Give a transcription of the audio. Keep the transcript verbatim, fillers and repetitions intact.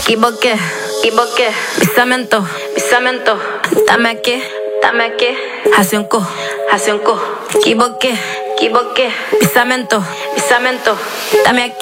equivoqué, equivoqué. Pisamento, pisamento. Dame aquí, dame aquí. Hace un co, hace un co. Equivoqué, equivoqué. Pisamento, pisamento. Dame aquí.